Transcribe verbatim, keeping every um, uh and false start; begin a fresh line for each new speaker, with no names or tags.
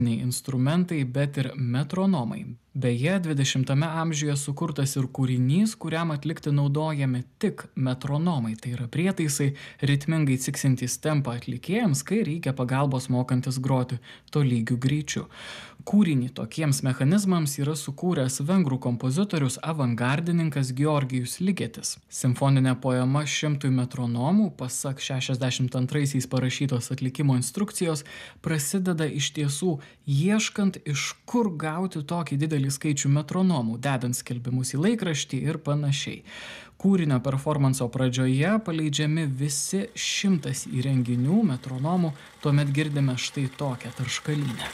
instrumentai, bet ir metronomai. Beje, dvidešimtame amžiuje sukurtas ir kūrinys, kuriam atlikti naudojami tik metronomai. Tai yra prietaisai ritmingai ciksintys tempą atlikėjams, kai reikia pagalbos mokantis groti tolygiu greičiu. Kūrinį tokiems mechanizmams yra sukūręs vengrų kompozitorius avangardininkas Georgijus Ligetis. Simfoninė poema šimtui metronomų, pasak šešiasdešimt antraisiais parašytos atlikimo instrukcijos, prasideda iš tiesų ieškant, iš kur gauti tokį didelį skaičių metronomų, dedant skelbimus į laikraštį ir panašiai. Kūrinio performanso pradžioje paleidžiami visi šimtas įrenginių metronomų, tuomet girdime štai tokią tarškalynę.